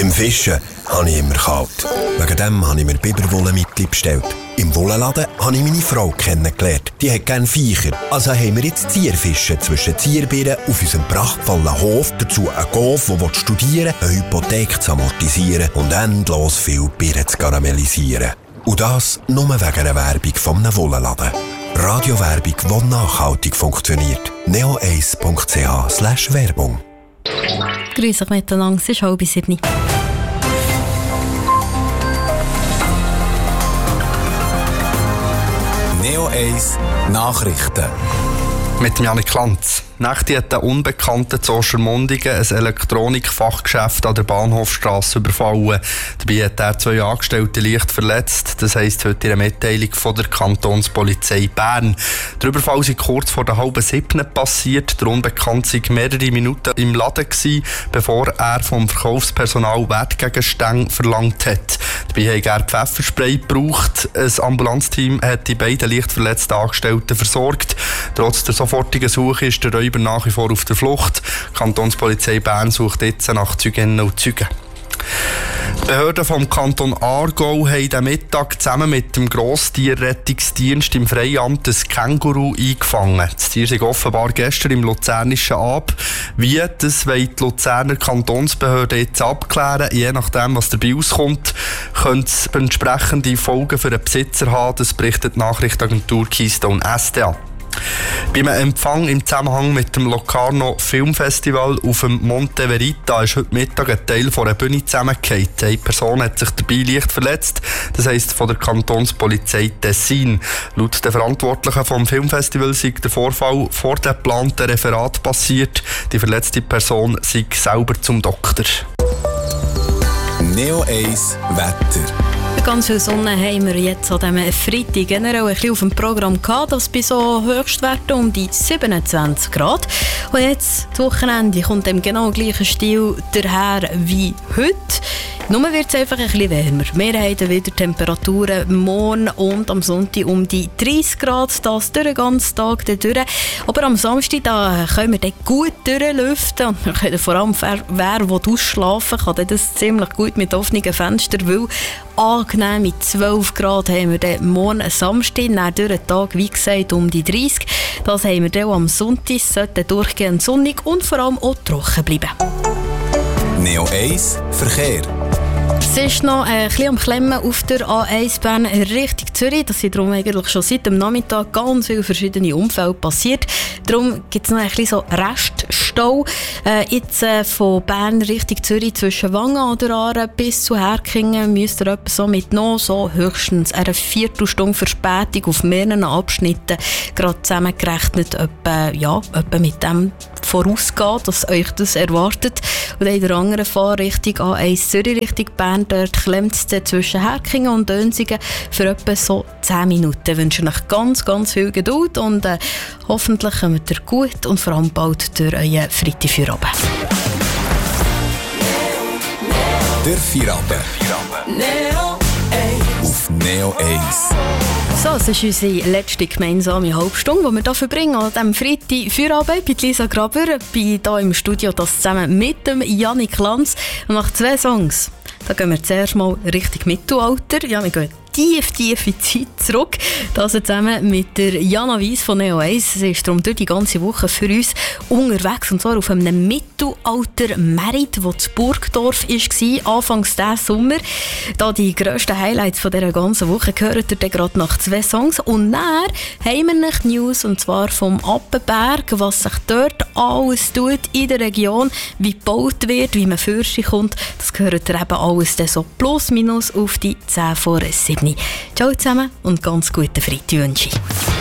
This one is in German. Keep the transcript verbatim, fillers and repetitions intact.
Beim Fischen habe ich immer kalt. Wegen dem habe ich mir Biberwolle mitbestellt. Im Wollenladen habe ich meine Frau kennengelernt. Die hat gerne Viecher. Also haben wir jetzt Zierfischen zwischen Zierbirnen auf unserem prachtvollen Hof. Dazu einen Golf, der studieren will, eine Hypothek zu amortisieren und endlos viel Birnen zu karamellisieren. Und das nur wegen einer Werbung von einem Wollenladen. Radiowerbung, die nachhaltig funktioniert. neo eins punkt c h slash Werbung. Grüß euch miteinander, es ist halb sieben. Neo eins Nachrichten. Mit Janik Lanz. Nächte hat ein Unbekannter zu Ostermundigen ein Elektronikfachgeschäft an der Bahnhofstrasse überfallen. Dabei hat er zwei Angestellte leicht verletzt. Das heisst heute in einer Mitteilung von der Kantonspolizei Bern. Der Überfall sei kurz vor der halben siebten passiert. Der Unbekannte sei mehrere Minuten im Laden gewesen, bevor er vom Verkaufspersonal Wertgegenstände verlangt hat. Dabei hat er Pfefferspray gebraucht. Ein Ambulanzteam hat die beiden leicht verletzten Angestellten versorgt. Trotz der sofortigen Suche ist der Räuber nach wie vor auf der Flucht. Die Kantonspolizei Bern sucht jetzt nach Zeuginnen und Zeugen. Die Behörden vom Kanton Aargau haben am Mittag zusammen mit dem Grosstierrettungsdienst im Freiamt ein Känguru eingefangen. Das Tier sei offenbar gestern im Luzernischen ab. Wie, das wollen die Luzerner Kantonsbehörden jetzt abklären. Je nachdem, was dabei rauskommt, könnte es entsprechende Folgen für den Besitzer haben. Das berichtet die Nachrichtenagentur Keystone S D A. Beim Empfang im Zusammenhang mit dem Locarno Filmfestival auf dem Monte Verita ist heute Mittag ein Teil von einer Bühne zusammengefallen. Eine Person hat sich dabei leicht verletzt, das heisst von der Kantonspolizei Tessin. Laut den Verantwortlichen vom Filmfestival sei der Vorfall vor dem geplanten Referat passiert. Die verletzte Person sei selber zum Doktor. Neo eins Wetter. Ganz viel Sonne haben wir jetzt an diesem Freitag generell ein bisschen auf dem Programm gehabt, das bei so Höchstwerten um die siebenundzwanzig Grad. Und jetzt, das Wochenende, kommt im genau gleichen Stil daher wie heute. Nur wird es einfach ein bisschen wärmer. Wir haben wieder Temperaturen morgen und am Sonntag um die dreißig Grad, das durch den ganzen Tag durch. Aber am Samstag da können wir dann gut durchlüften und wir können vor allem, wer, wer ausschlafen will, kann das ziemlich gut mit offenen Fenstern, weil angenehm mit zwölf Grad haben wir dann morgen Samstag, dann durch den Tag, wie gesagt, um die dreißig. Das haben wir dann am Sonntag, sollte durchgehend sonnig und vor allem auch trocken bleiben. Neo eins Verkehr. Es ist noch ein bisschen am Klemmen auf der A eins Bern Richtung Zürich. Das sind darum eigentlich schon seit dem Nachmittag ganz viele verschiedene Unfälle passiert. Darum gibt es noch ein bisschen so Reststau. Äh, jetzt äh, von Bern Richtung Zürich zwischen Wangen an der Aare bis zu Herkingen müsst ihr etwa so mit noch so höchstens eine Viertelstunde Verspätung auf mehreren Abschnitten gerade zusammengerechnet etwa, ja, etwa mit dem vorausgehen, dass euch das erwartet. Und in der anderen Fahrrichtung A eins Zürich Richtung Bern, dort klemmt es zwischen Herkingen und Dönsingen für etwa so zehn Minuten. Ich wünsche euch ganz, ganz viel Geduld und äh, hoffentlich kommt ihr gut und vor allem bald durch euren Freitagfeierabend. Der Feierabend. Neo eins. Auf Neo eins. So, es ist unsere letzte gemeinsame Halbstunde, die wir hier verbringen an diesem Freitag Feierabend. Ich bin Lisa Graber, bin hier im Studio das zusammen mit dem Janik Lanz. Und nach zwei Songs, da gehen wir zuerst mal Richtung Mittelalter. Ja, wir gehen tief, tief in die Zeit zurück. Das zusammen mit der Jana Weiss von Neo eins. Sie ist darum durch die ganze Woche für uns unterwegs. Und zwar auf einem Mittelalter-Merit, das zu Burgdorf war, anfangs diesen Sommer. Da die grössten Highlights von dieser ganzen Woche gehört ihr gerade nach zwei Songs. Und dann haben wir noch News, und zwar vom Appenberg, was sich dort alles tut in der Region, wie gebaut wird, wie man für sich kommt. Das gehört ihr eben alles dann so plus minus auf die zehn vor sieben. Ciao zusammen und ganz guten Freitag wünsche ich.